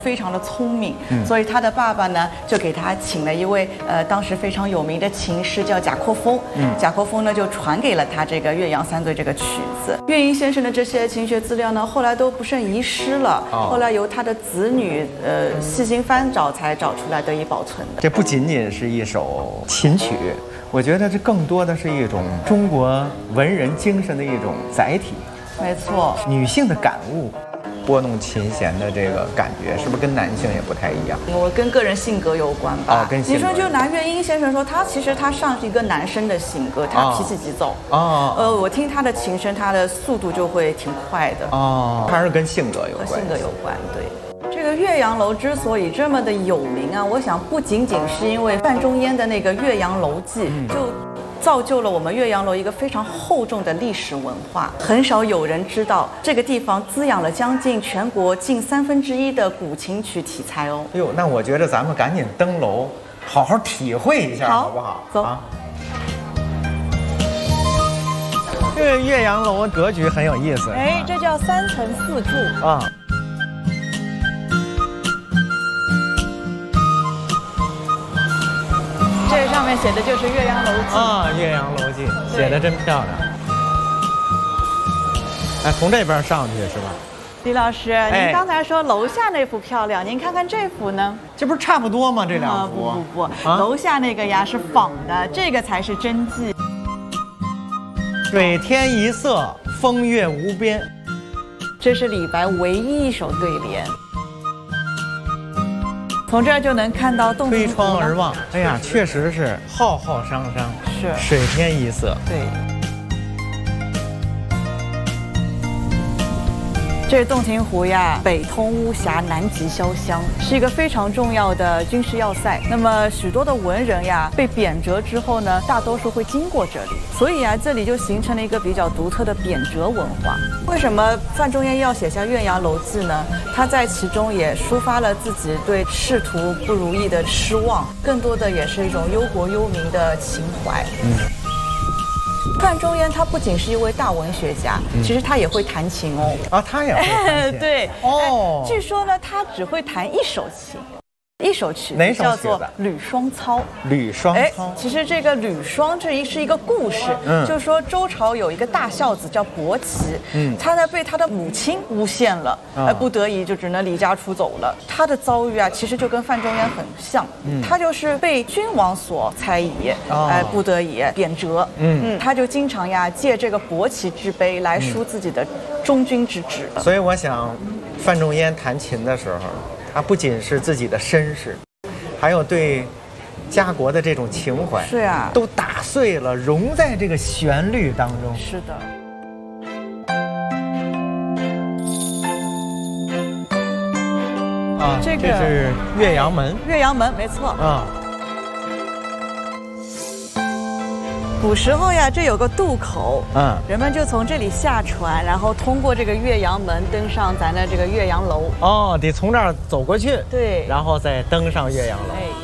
非常的聪明，所以他的爸爸呢就给他请了一位当时非常有名的琴师叫贾阔峰，贾阔峰呢就传给了他这个《岳阳三对》这个曲子。岳英先生的这些琴学资料呢，后来都不慎遗失了，后来由他的子女细心翻找才找出来得以保存的。 这不仅仅是一首琴曲，我觉得这更多的是一种中国文人精神的一种载体。 没错， 女性的感悟。拨弄琴弦的这个感觉，是不是跟男性也不太一样？ 我跟个人性格有关吧。 跟性格。 你说就拿岳英先生说，其实他像是一个男生的性格，他脾气急躁。我听他的琴声，他的速度就会挺快的。 还是跟性格有关。 和性格有关，对。这个岳阳楼之所以这么的有名啊，我想不仅仅是因为范仲淹的那个《岳阳楼记》就造就了我们岳阳楼一个非常厚重的历史文化。很少有人知道这个地方滋养了将近全国近1/3的古琴曲题材哦。 哎呦，那我觉得咱们赶紧登楼，好好体会一下，好不好？ 走。 这个岳阳楼格局很有意思。 这叫3层4柱啊。这上面写的就是《岳阳楼记》 《岳阳楼记》写的真漂亮。从这边上去是吧？ 李老师，您刚才说楼下那幅漂亮，您看看这幅呢？ 这不是差不多吗？这两幅？ 不，楼下那个呀是仿的，这个才是真迹。 水天一色，风月无边。 这是李白唯一一首对联。从这儿就能看到洞庭湖。推窗而望，哎呀，确实是浩浩汤汤， 是水天一色。 对。这洞庭湖呀，北通巫峡，南极潇湘，是一个非常重要的军事要塞。那么许多的文人呀，被贬谪之后呢，大多数会经过这里，所以啊，这里就形成了一个比较独特的贬谪文化。为什么范仲淹要写下《岳阳楼记》呢？他在其中也抒发了自己对仕途不如意的失望，更多的也是一种忧国忧民的情怀。范仲淹他不仅是一位大文学家，其实他也会弹琴哦。 他也会弹琴。 对。据说呢，他只会弹一首琴。一首曲子叫做《吕双操》。吕双操。其实这个吕双这是一个故事，就是说周朝有一个大孝子叫伯奇，他呢被他的母亲诬陷了，不得已就只能离家出走了。他的遭遇啊，其实就跟范仲淹很像，他就是被君王所猜疑，不得已贬谪，他就经常呀借这个伯奇之碑来抒自己的忠君之志。 所以我想，范仲淹弹琴的时候，他不仅是自己的身世，还有对家国的这种情怀， 是啊， 都打碎了，融在这个旋律当中。 是的。 这是岳阳门。 岳阳门，没错。古时候呀，这有个渡口，人们就从这里下船，然后通过这个岳阳门登上咱的这个岳阳楼。 得从这儿走过去， 对， 然后再登上岳阳楼。